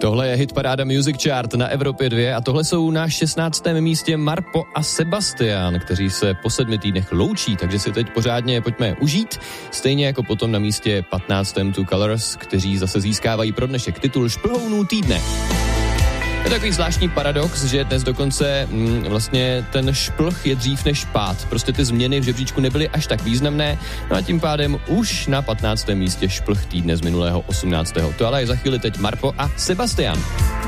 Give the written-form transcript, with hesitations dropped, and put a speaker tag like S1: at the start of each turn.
S1: Tohle je hitparáda Music Chart na Evropě 2 a tohle jsou na 16. místě Marpo a Sebastian, kteří se po 7 týdnech loučí, takže si teď pořádně pojďme užít. Stejně jako potom na místě 15. Two Colors, kteří zase získávají pro dnešek titul Šplhounů týdne. Je takový zvláštní paradox, že dnes dokonce vlastně ten šplh je dřív než pád. Prostě ty změny v žebříčku nebyly až tak významné, no a tím pádem už na 15. místě šplh týdne z minulého 18. To ale je za chvíli teď Marpo a Sebastian.